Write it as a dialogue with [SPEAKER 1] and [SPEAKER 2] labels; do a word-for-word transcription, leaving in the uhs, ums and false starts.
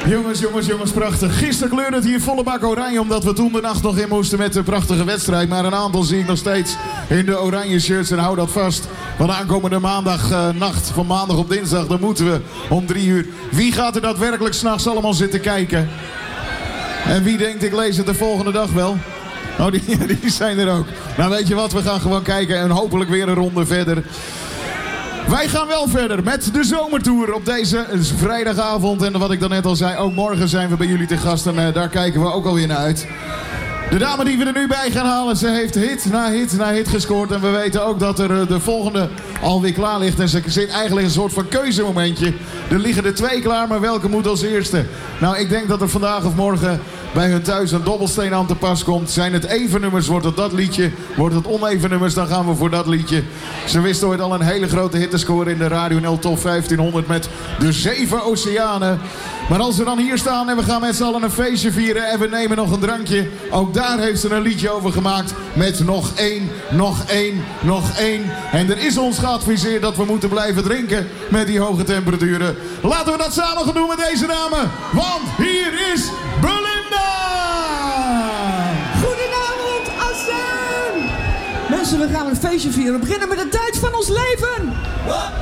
[SPEAKER 1] Jongens, jongens, jongens, prachtig. Gisteren kleurde het hier volle bak oranje, omdat we toen de nacht nog in moesten met de prachtige wedstrijd. Maar een aantal zie ik nog steeds in de oranje shirts en hou dat vast. Want aankomende maandag, uh, nacht, van maandag op dinsdag, dan moeten we om drie uur. Wie gaat er daadwerkelijk s'nachts allemaal zitten kijken? En wie denkt, ik lees het de volgende dag wel? Oh, die, die zijn er ook. Nou, weet je wat, we gaan gewoon kijken en hopelijk weer een ronde verder. Wij gaan wel verder met de zomertour op deze vrijdagavond. En wat ik dan net al zei, ook morgen zijn we bij jullie te gast. En uh, daar kijken we ook alweer naar uit. De dame die we er nu bij gaan halen, ze heeft hit na hit na hit gescoord. En we weten ook dat er uh, de volgende alweer klaar ligt. En ze zit eigenlijk een soort van keuzemomentje. Er liggen er twee klaar, maar welke moet als eerste? Nou, ik denk dat er vandaag of morgen bij hun thuis een dobbelsteen aan te pas komt. Zijn het even nummers, wordt het dat liedje. Wordt het oneven nummers, dan gaan we voor dat liedje. Ze wist ooit al een hele grote hit te scoren in de Radio N L Top vijftienhonderd met de Zeven Oceanen. Maar als we dan hier staan en we gaan met z'n allen een feestje vieren en we nemen nog een drankje. Ook daar heeft ze een liedje over gemaakt met nog één, nog één, nog één. En er is ons geadviseerd dat we moeten blijven drinken met die hoge temperaturen. Laten we dat samen gaan doen met deze dame. Want hier is Belinda!
[SPEAKER 2] Goedenavond, Assen! Mensen, we gaan een feestje vieren. We beginnen met de tijd van ons leven.